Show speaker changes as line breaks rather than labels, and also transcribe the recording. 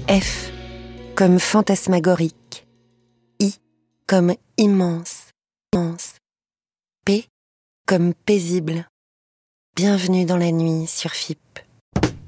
F comme fantasmagorique. I comme immense, immense. P comme paisible. Bienvenue dans la nuit sur FIP.